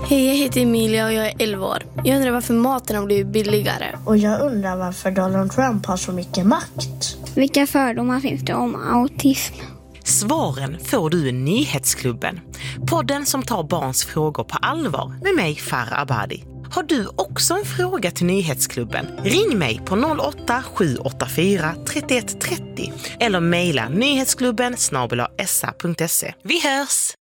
Hej, jag heter Emilia och jag är 11 år. Jag undrar varför maten har blivit billigare. Och jag undrar varför Donald Trump har så mycket makt. Vilka fördomar finns det om autism? Svaren får du i Nyhetsklubben. Podden som tar barns frågor på allvar med mig, Farah Abadi. Har du också en fråga till Nyhetsklubben? Ring mig på 08-784 31 30 eller mejla nyhetsklubben @sa.se. Vi hörs!